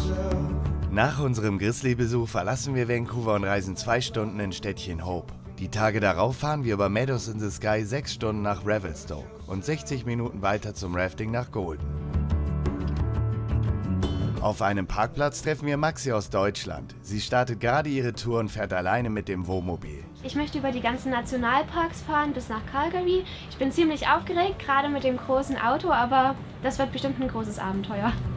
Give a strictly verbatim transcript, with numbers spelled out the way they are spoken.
Nach unserem Grizzly-Besuch verlassen wir Vancouver und reisen zwei Stunden in Städtchen Hope. Die Tage darauf fahren wir über Meadows in the Sky sechs Stunden nach Revelstoke und sechzig Minuten weiter zum Rafting nach Golden. Auf einem Parkplatz treffen wir Maxi aus Deutschland. Sie startet gerade ihre Tour und fährt alleine mit dem Wohnmobil. Ich möchte über die ganzen Nationalparks fahren bis nach Calgary. Ich bin ziemlich aufgeregt, gerade mit dem großen Auto, aber das wird bestimmt ein großes Abenteuer.